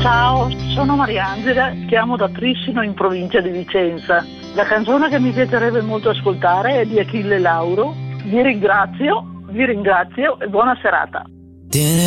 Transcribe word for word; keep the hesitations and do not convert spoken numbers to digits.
Ciao, sono Mariangela, chiamo da Trissino in provincia di Vicenza. La canzone che mi piacerebbe molto ascoltare è di Achille Lauro. Vi ringrazio, vi ringrazio e buona serata.